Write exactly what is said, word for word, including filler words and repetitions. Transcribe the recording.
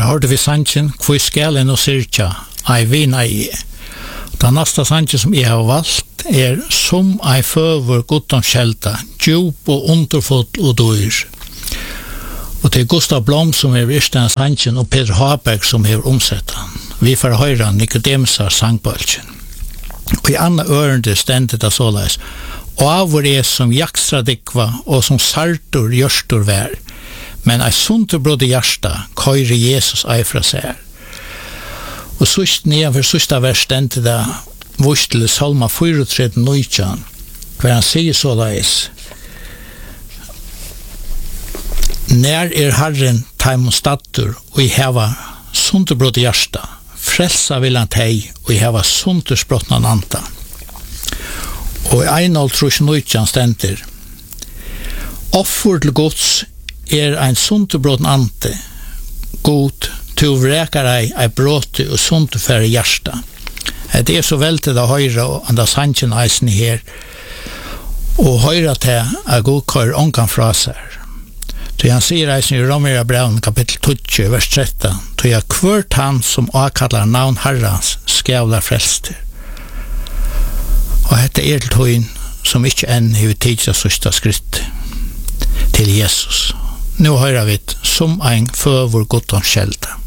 hørte vi sangen «Hvor skjelen og syrkja, ei vina i». Den neste sangen som jeg har valgt er «Som ei føver godom skjelta, djup og underfot og dyr». Og det er Gustav Blom som er virst den sangen og Peter Haberg som er omsett den. Vi får høre Nikodemsar sangbølgen. Og i andre ørende stendet det såleis «Avur er som jakstra dikva og som sartur gjørstur vær, men ei sunderbrodde hjärsta køyre Jesus ei fra seg». Og sust nedanfor sista vers stendet det vurs til Salma fyrtitre nitton, hver han sier såleis «Nær er Herren taimon stattur og i heva sunderbrodde hjärsta, frelsa vil han teg og i heva sundersbrotna nanta». Og i Einhold trus nitton stender «Offer til Guds er ein sunderbrotten ante, god, tu vrekar ei ei bråte og sunderfære hjärsta». Det er så veldig å høre og anda sannsjen eisen her og høre til at god kører ångan fra seg. Så han sier eisen i Romera Braun kapittel tjugo vers tretton, så jeg kvart han som avkallar navn Herrans skjævla frelster. Og dette er til tøyen som ikke enn har tidsa sørsta skritt til Jesus. Nå hører vi som ein føver godt om skjelda.